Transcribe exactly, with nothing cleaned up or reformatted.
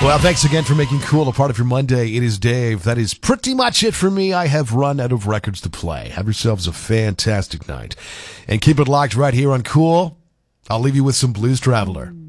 Well, thanks again for making Cool a part of your Monday. It is Dave. That is pretty much it for me. I have run out of records to play. Have yourselves a fantastic night. And keep it locked right here on Cool. I'll leave you with some Blues Traveler.